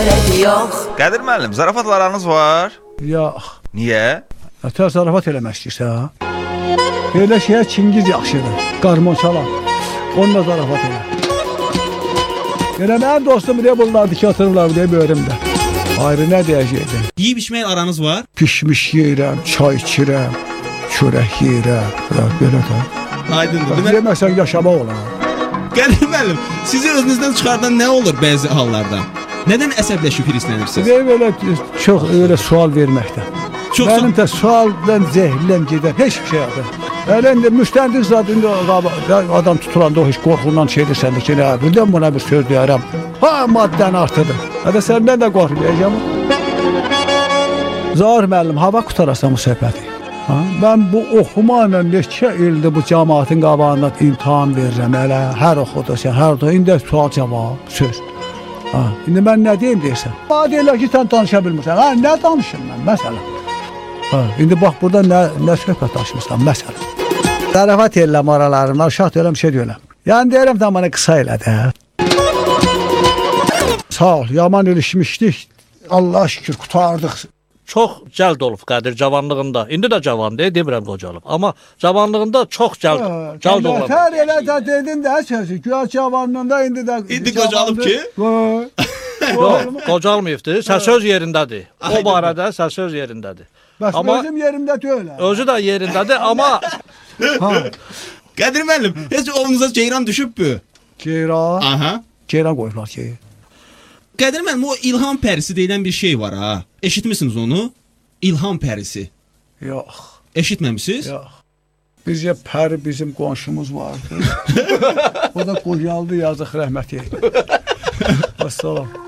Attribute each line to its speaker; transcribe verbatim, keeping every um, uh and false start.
Speaker 1: dərdi yox.
Speaker 2: Qədir müəllim, zarafatla aranız var?
Speaker 3: Yox.
Speaker 2: Niyə?
Speaker 3: Ətər zarafat eləmək istəyirsən, ha? Belə şeyə Çingiz yaxşıdır. Qarmon çalan. Onunla zarafat elə. Elə mənim dostum deyə bunlar dikatırlar deyə böyrümdə. Ayrı nə deyəcəkdim?
Speaker 4: Yeyib içmək aranız var?
Speaker 3: Pişmiş yeyirəm, çay içirəm, çörək yeyirəm. Belə də.
Speaker 4: Aydındır.
Speaker 3: Deməsən yaşamaq olar.
Speaker 4: Qədir müəllim, sizi özünüzdən çıxardan nə olur bəzi hallarda? Nədən əsəbləşib hirslənirsiniz?
Speaker 3: Belə çox öyle sual verməkdən.
Speaker 4: Çox
Speaker 3: Mənim də sualdan zehirləm gedən heç bir şey yoxdur. Elə indi müstəndir zat indi adam tutulanda o heç qorxundan şey edirsən ki, nə bildim buna bir söz deyərəm. Ha maddən artıdır. Hədə səndən də qorxmayacağam. Zahir müəllim, hava qutarasan bu söhbəti. Ha? Mən bu oxumaqla neçə ildir bu cəmaatın qabağında imtahan verirəm. Elə hər oxudusan, hər oxudusan, indi sual cavab, söz. Ha, indi mən nə deyim deyirsən? Bana deyirlər ki, sən danışa bilmirsən. Ha, nə danışım mən, məsələn? Ha, indi bax, burada nə, nə söhbət danışmışsan, məsələn? Zarafat eləm aralarına, şah deyirəm, şey deyirəm. Yəni deyirəm da bana qısa elə də. Sağ ol, yaman ilişmişdik. Allah şükür, qutardıq.
Speaker 5: Çox cəld olub Qədir cavanlığında. İndi də cavandır, demirəm qocalıb. Amma cavanlığında çox cəld, cəld olub.
Speaker 3: Hər elə də dedin də sözü. Güya cavanlığında indi də
Speaker 4: İndi qocalıb ki?
Speaker 5: Yox, qocalmayıbdır. Səsöz yerindədir. O barədə səsöz yerindədir.
Speaker 3: Bəs
Speaker 5: amma
Speaker 3: özüm yerimdə deyil.
Speaker 5: Özü də yerindədir, amma
Speaker 3: ha.
Speaker 4: Qədir müəllim, heç ovunuza ceyran düşübbü?
Speaker 3: Ceyran?
Speaker 4: Aha.
Speaker 3: Ceyran qoyurlar ki.
Speaker 4: Qədir müəllim, o ilham pərisi deyilən bir şey var ha. Eşitmisiniz onu? İlham pərisi.
Speaker 3: Yox.
Speaker 4: Eşitməmisiniz?
Speaker 3: Yox. Bizcə pəri bizim qonşumuz vardı. O da qocaldı, yazıq rəhmət eylə. Əssalam.